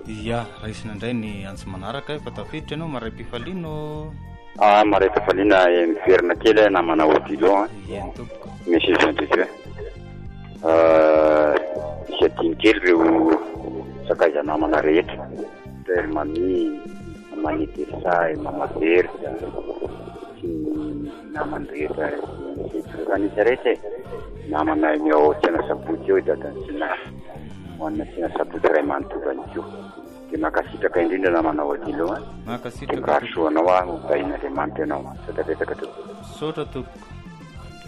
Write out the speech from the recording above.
ia raisina indray ny antsy manaraka fa tafiditra ianao maray mpifaliano maray mpifaliana miverina kely namana odilo eny tompoko misy izandrika isy adiny kely reo sakaiza namana rehetra ry mani tersa mamavery sy namana rehetra anisy rehetra namana miao tiana sabotsy eo dadantsina hoanina tiana sabotsy ray manontokany io de makasitraka indrindra namana odilo makasitraka rasoanao mbahin'Andriamanitra ianao satapetaka to sotra tompoko